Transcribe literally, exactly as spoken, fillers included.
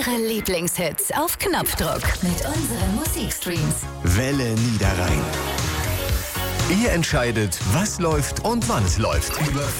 Eure Lieblingshits auf Knopfdruck mit unseren Musikstreams. Welle Niederrhein. Ihr entscheidet, was läuft und wann es läuft.